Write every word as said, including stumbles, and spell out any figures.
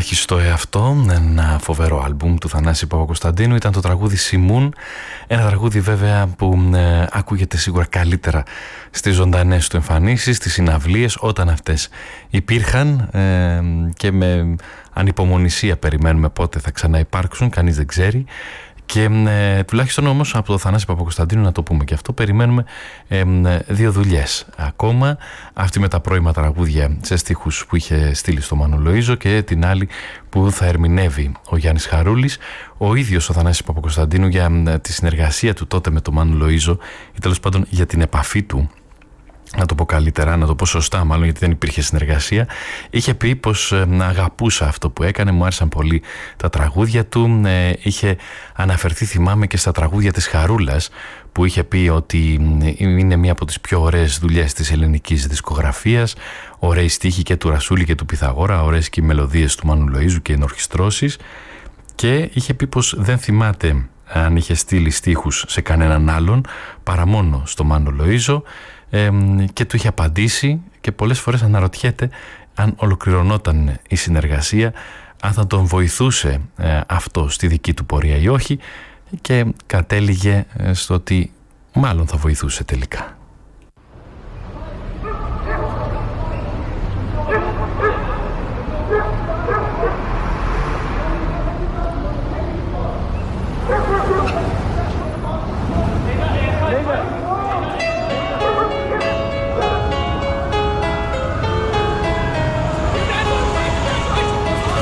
Ελάχιστο εαυτό, ένα φοβερό άλμπουμ του Θανάση Παπακοσταντίνου. Ήταν το τραγούδι Σιμούν, ένα τραγούδι βέβαια που ε, ακούγεται σίγουρα καλύτερα στις ζωντανές του εμφανίσεις, στις συναυλίες όταν αυτές υπήρχαν, ε, και με ανυπομονησία περιμένουμε πότε θα ξαναυπάρξουν, κανείς δεν ξέρει. Και ε, τουλάχιστον όμως από το Θανάση Παπακοσταντίνου, να το πούμε και αυτό, περιμένουμε ε, δύο δουλειές ακόμα. Αυτή με τα πρώιμα τραγούδια σε στίχους που είχε στείλει στο Μάνο Λοΐζο και την άλλη που θα ερμηνεύει ο Γιάννης Χαρούλης. Ο ίδιος ο Θανάσης Παπακοσταντίνου για ε, τη συνεργασία του τότε με τον Μάνο Λοΐζο ή τέλος πάντων για την επαφή του, να το πω καλύτερα, να το πω σωστά μάλλον, γιατί δεν υπήρχε συνεργασία, είχε πει πως ε, αγαπούσα αυτό που έκανε, μου άρεσαν πολύ τα τραγούδια του, ε, είχε αναφερθεί, θυμάμαι, και στα τραγούδια της Χαρούλας, που είχε πει ότι είναι μία από τις πιο ωραίες δουλειές της ελληνικής δισκογραφίας, ωραίοι στίχοι και του Ρασούλη και του Πυθαγόρα, ωραίες και οι μελωδίες του Μάνου Λοΐζου και οι ενορχιστρώσεις, και είχε πει πως δεν θυμάται αν είχε στείλει στίχους σε κανέναν άλλον παρά μόνο στο Μάνο Λοΐζο. Ε, και του είχε απαντήσει και πολλές φορές αναρωτιέται αν ολοκληρωνόταν η συνεργασία, αν θα τον βοηθούσε ε, αυτό στη δική του πορεία ή όχι, και κατέληγε ε, στο ότι μάλλον θα βοηθούσε τελικά.